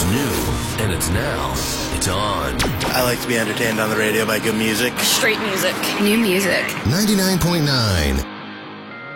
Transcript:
new, and it's now. It's on. I like to be entertained on the radio by good music. Straight music. New music. 99.9